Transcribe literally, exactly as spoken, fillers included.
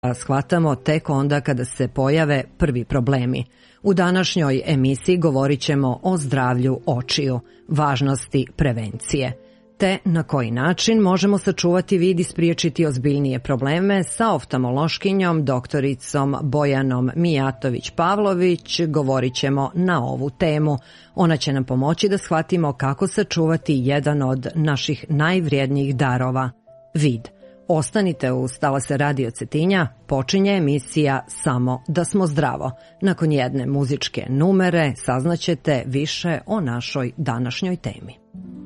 shvatamo tek onda kada se pojave prvi problemi. U današnjoj emisiji govorit ćemo o zdravlju očiju, važnosti prevencije, te na koji način možemo sačuvati vid i spriječiti ozbiljnije probleme sa oftalmološkinjom doktoricom Bojanom Mijatović-Pavlović. Govorit ćemo na ovu temu. Ona će nam pomoći da shvatimo kako sačuvati jedan od naših najvrijednijih darova, vid. Ostanite uz Talase Radio Cetinja, počinje emisija Samo da smo zdravo. Nakon jedne muzičke numere saznaćete više o našoj današnjoj temi.